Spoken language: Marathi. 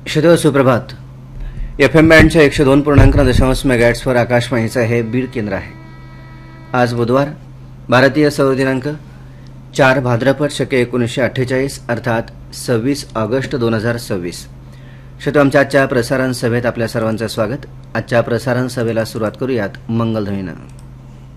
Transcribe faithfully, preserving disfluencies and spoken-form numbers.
श्रोते सुप्रभात. एफ एम बँडच्या एकशे दोन पूर्णांक दशांश मेगाहर्ट्झवर आकाशवाणीचं हे बीड केंद्र आहे. आज बुधवार, भारतीय सौर दिनांक चार भाद्रपद शके एकोणीसशे अठ्ठेचाळीस अर्थात सव्वीस ऑगस्ट दोन हजार सव्वीस. श्रोते, आमच्या आजच्या प्रसारण सभेत आपल्या सर्वांचं स्वागत. आजच्या प्रसारण सभेला सुरुवात करूयात मंगलध्वनीनं.